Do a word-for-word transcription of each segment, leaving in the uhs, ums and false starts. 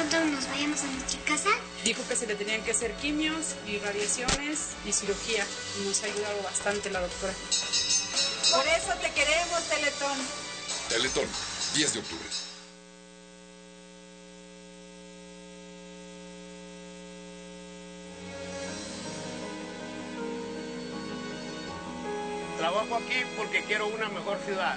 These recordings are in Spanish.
pronto nos vayamos a nuestra casa. Dijo que se le tenían que hacer quimios y radiaciones y cirugía. Y nos ha ayudado bastante la doctora. Por eso te queremos, Teletón. Teletón, diez de octubre. Trabajo aquí porque quiero una mejor ciudad.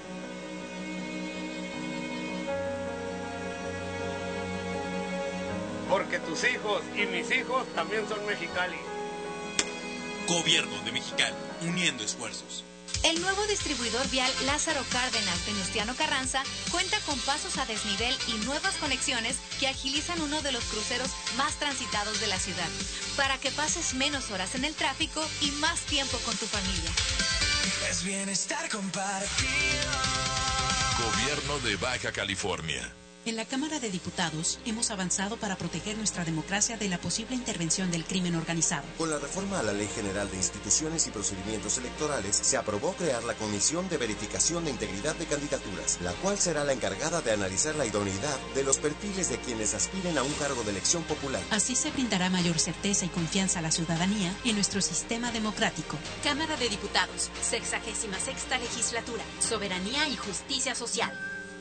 Porque tus hijos y mis hijos también son Mexicali. Gobierno de Mexicali, uniendo esfuerzos. El nuevo distribuidor vial Lázaro Cárdenas Venustiano Carranza cuenta con pasos a desnivel y nuevas conexiones que agilizan uno de los cruceros más transitados de la ciudad, para que pases menos horas en el tráfico y más tiempo con tu familia. Es bienestar compartido. Gobierno de Baja California. En la Cámara de Diputados hemos avanzado para proteger nuestra democracia de la posible intervención del crimen organizado. Con la reforma a la Ley General de Instituciones y Procedimientos Electorales, se aprobó crear la Comisión de Verificación de Integridad de Candidaturas, la cual será la encargada de analizar la idoneidad de los perfiles de quienes aspiren a un cargo de elección popular. Así se brindará mayor certeza y confianza a la ciudadanía en nuestro sistema democrático. Cámara de Diputados, sexagésima sexta legislatura, soberanía y justicia social.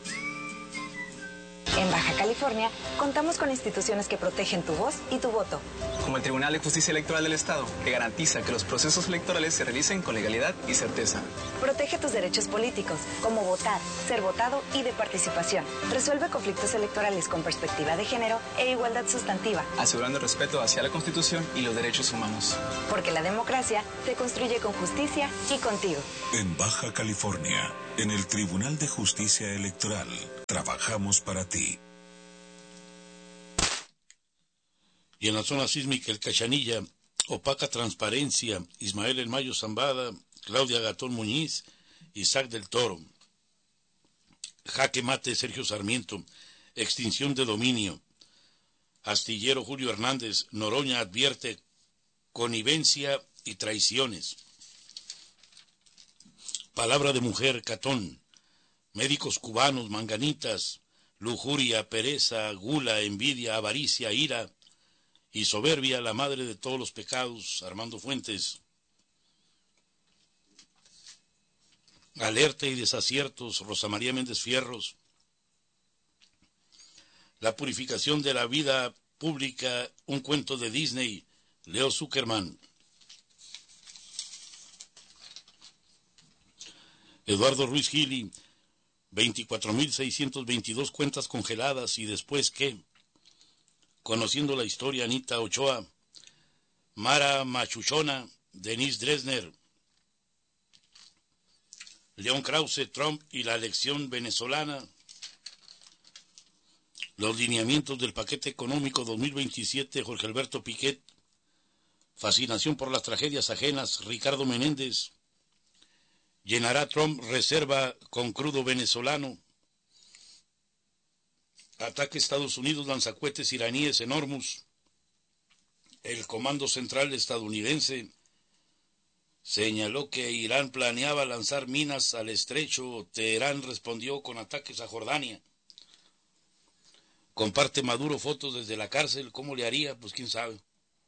En Baja California, contamos con instituciones que protegen tu voz y tu voto. Como el Tribunal de Justicia Electoral del Estado, que garantiza que los procesos electorales se realicen con legalidad y certeza. Protege tus derechos políticos, como votar, ser votado y de participación. Resuelve conflictos electorales con perspectiva de género e igualdad sustantiva. Asegurando el respeto hacia la Constitución y los derechos humanos. Porque la democracia se construye con justicia y contigo. En Baja California, en el Tribunal de Justicia Electoral, trabajamos para ti. Y en la zona sísmica, el Cachanilla, Opaca Transparencia, Ismael El Mayo Zambada, Claudia Gatón Muñiz, Isaac del Toro. Jaque Mate, Sergio Sarmiento, Extinción de Dominio. Astillero Julio Hernández, Noroña advierte connivencia y traiciones. Palabra de Mujer, Catón. Médicos cubanos, Manganitas, lujuria, pereza, gula, envidia, avaricia, ira y soberbia, la madre de todos los pecados, Armando Fuentes. Alerta y desaciertos, Rosa María Méndez Fierros. La purificación de la vida pública, un cuento de Disney, Leo Zuckerman. Eduardo Ruiz Gili, veinticuatro mil seiscientos veintidós cuentas congeladas, y después ¿qué? Conociendo la historia, Anita Ochoa, Mara Machuchona, Denise Dresner, León Krause, Trump y la elección venezolana, los lineamientos del paquete económico dos mil veintisiete, Jorge Alberto Piquet, fascinación por las tragedias ajenas, Ricardo Menéndez, llenará Trump reserva con crudo venezolano, ataque Estados Unidos, lanzacohetes iraníes en Hormuz, el Comando Central estadounidense señaló que Irán planeaba lanzar minas al estrecho, Teherán respondió con ataques a Jordania. Comparte Maduro fotos desde la cárcel, ¿cómo le haría? Pues quién sabe.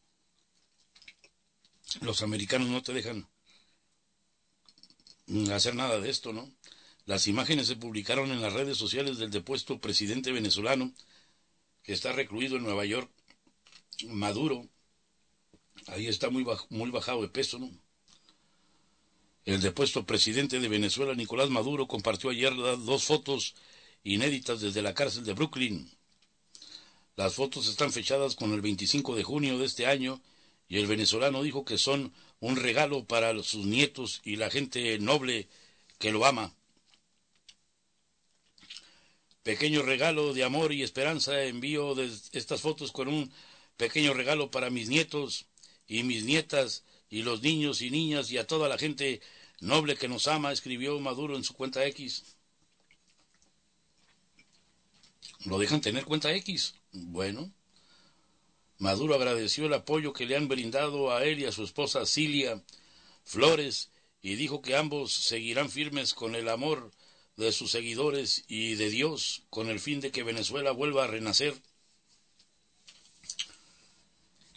Los americanos no te dejan hacer nada de esto, ¿no? Las imágenes se publicaron en las redes sociales del depuesto presidente venezolano que está recluido en Nueva York, Maduro. Ahí está muy, baj- muy bajado de peso, ¿no? El depuesto presidente de Venezuela, Nicolás Maduro, compartió ayer dos fotos inéditas desde la cárcel de Brooklyn. Las fotos están fechadas con el veinticinco de junio de este año y el venezolano dijo que son un regalo para sus nietos y la gente noble que lo ama. Pequeño regalo de amor y esperanza, envío de estas fotos con un pequeño regalo para mis nietos y mis nietas y los niños y niñas y a toda la gente noble que nos ama, escribió Maduro en su cuenta X. ¿Lo dejan tener cuenta X? Bueno. Maduro agradeció el apoyo que le han brindado a él y a su esposa Cilia Flores y dijo que ambos seguirán firmes con el amor de sus seguidores y de Dios con el fin de que Venezuela vuelva a renacer.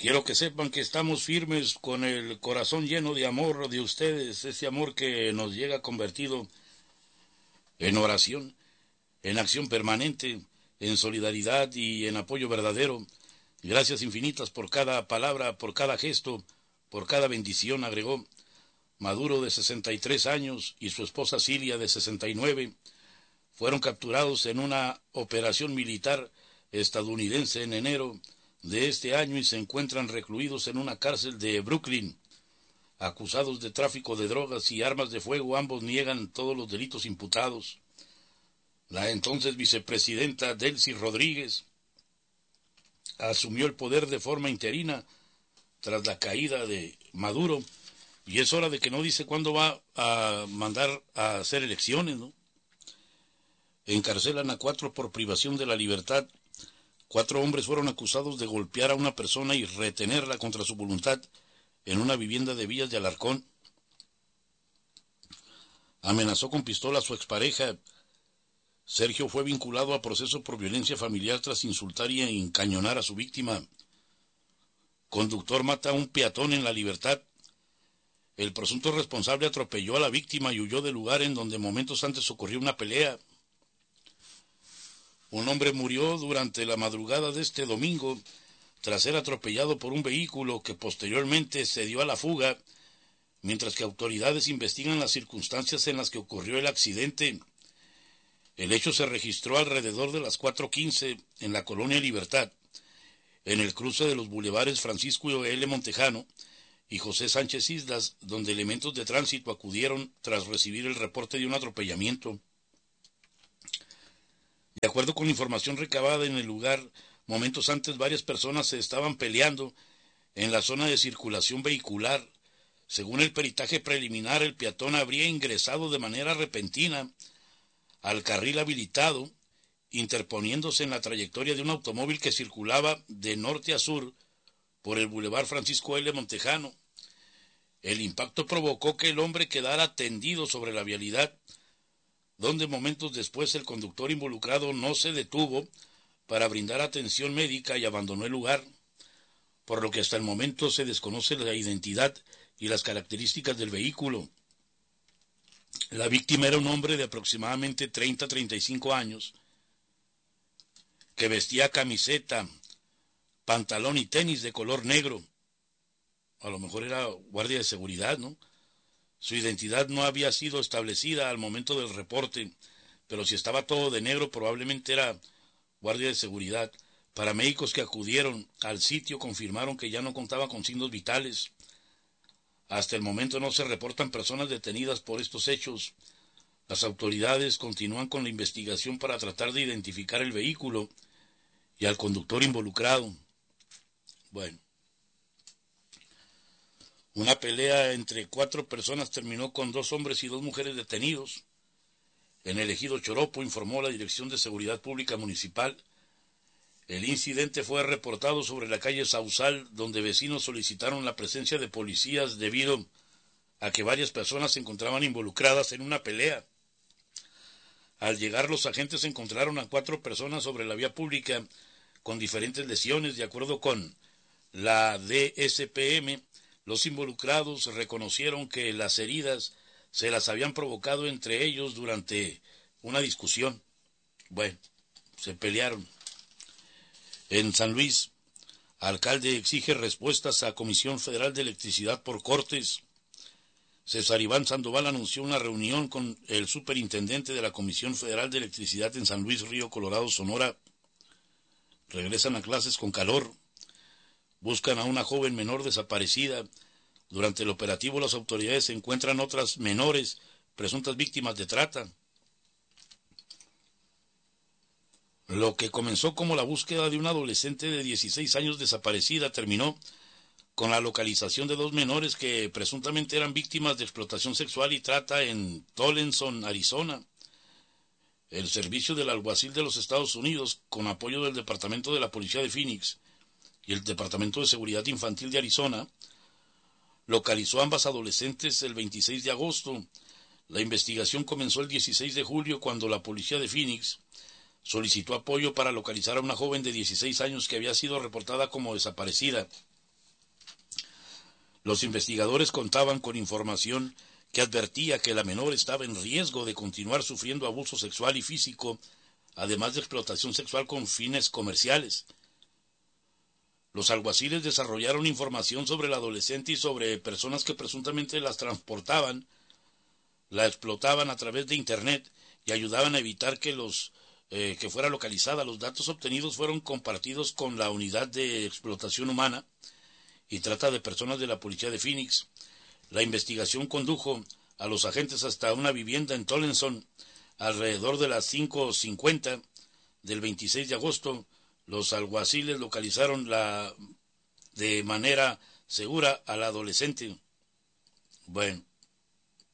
Quiero que sepan que estamos firmes con el corazón lleno de amor de ustedes, ese amor que nos llega convertido en oración, en acción permanente, en solidaridad y en apoyo verdadero. Gracias infinitas por cada palabra, por cada gesto, por cada bendición, agregó. Maduro, de sesenta y tres años, y su esposa Cilia, de sesenta y nueve, fueron capturados en una operación militar estadounidense en enero de este año y se encuentran recluidos en una cárcel de Brooklyn, acusados de tráfico de drogas y armas de fuego. Ambos niegan todos los delitos imputados. La entonces vicepresidenta Delcy Rodríguez asumió el poder de forma interina tras la caída de Maduro, y es hora de que no dice cuándo va a mandar a hacer elecciones, ¿no? Encarcelan a cuatro por privación de la libertad. Cuatro hombres fueron acusados de golpear a una persona y retenerla contra su voluntad en una vivienda de Villas de Alarcón. Amenazó con pistola a su expareja. Sergio fue vinculado a proceso por violencia familiar tras insultar y encañonar a su víctima. Conductor mata a un peatón en La Libertad. El presunto responsable atropelló a la víctima y huyó del lugar en donde momentos antes ocurrió una pelea. Un hombre murió durante la madrugada de este domingo tras ser atropellado por un vehículo que posteriormente se dio a la fuga, mientras que autoridades investigan las circunstancias en las que ocurrió el accidente. El hecho se registró alrededor de las cuatro quince en la colonia Libertad, en el cruce de los bulevares Francisco L. Montejano y José Sánchez Islas, donde elementos de tránsito acudieron tras recibir el reporte de un atropellamiento. De acuerdo con la información recabada en el lugar, momentos antes varias personas se estaban peleando en la zona de circulación vehicular. Según el peritaje preliminar, el peatón habría ingresado de manera repentina al carril habilitado, interponiéndose en la trayectoria de un automóvil que circulaba de norte a sur por el bulevar Francisco L. Montejano. El impacto provocó que el hombre quedara tendido sobre la vialidad, donde momentos después el conductor involucrado no se detuvo para brindar atención médica y abandonó el lugar, por lo que hasta el momento se desconoce la identidad y las características del vehículo. La víctima era un hombre de aproximadamente treinta a treinta y cinco años, que vestía camiseta, pantalón y tenis de color negro. A lo mejor era guardia de seguridad, ¿no? Su identidad no había sido establecida al momento del reporte, pero si estaba todo de negro probablemente era guardia de seguridad. Paramédicos que acudieron al sitio confirmaron que ya no contaba con signos vitales. Hasta el momento no se reportan personas detenidas por estos hechos. Las autoridades continúan con la investigación para tratar de identificar el vehículo y al conductor involucrado. Bueno. Una pelea entre cuatro personas terminó con dos hombres y dos mujeres detenidos en el ejido Choropo, informó la Dirección de Seguridad Pública Municipal. El incidente fue reportado sobre la calle Sausal, donde vecinos solicitaron la presencia de policías debido a que varias personas se encontraban involucradas en una pelea. Al llegar, los agentes encontraron a cuatro personas sobre la vía pública con diferentes lesiones. De acuerdo con la D S P M, los involucrados reconocieron que las heridas se las habían provocado entre ellos durante una discusión. Bueno, se pelearon. En San Luis, alcalde exige respuestas a Comisión Federal de Electricidad por cortes. César Iván Sandoval anunció una reunión con el superintendente de la Comisión Federal de Electricidad en San Luis Río Colorado, Sonora. Regresan a clases con calor. Buscan a una joven menor desaparecida. Durante el operativo, las autoridades encuentran otras menores, presuntas víctimas de trata. Lo que comenzó como la búsqueda de una adolescente de dieciséis años desaparecida terminó con la localización de dos menores que presuntamente eran víctimas de explotación sexual y trata en Tolleson, Arizona. El servicio del alguacil de los Estados Unidos, con apoyo del Departamento de la Policía de Phoenix y el Departamento de Seguridad Infantil de Arizona, localizó a ambas adolescentes el veintiséis de agosto. La investigación comenzó el dieciséis de julio cuando la Policía de Phoenix solicitó apoyo para localizar a una joven de dieciséis años que había sido reportada como desaparecida. Los investigadores contaban con información que advertía que la menor estaba en riesgo de continuar sufriendo abuso sexual y físico, además de explotación sexual con fines comerciales. Los alguaciles desarrollaron información sobre la adolescente y sobre personas que presuntamente las transportaban, la explotaban a través de Internet y ayudaban a evitar que, los, eh, que fuera localizada. Los datos obtenidos fueron compartidos con la Unidad de Explotación Humana y Trata de Personas de la Policía de Phoenix. La investigación condujo a los agentes hasta una vivienda en Tolleson alrededor de las cinco cincuenta del veintiséis de agosto. Los alguaciles localizaron la, de manera segura a la adolescente. Bueno,